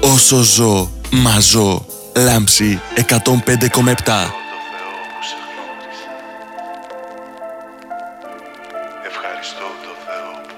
Όσο ζω, μα ζω. Λάμψη 105,7. Ευχαριστώ το Θεό που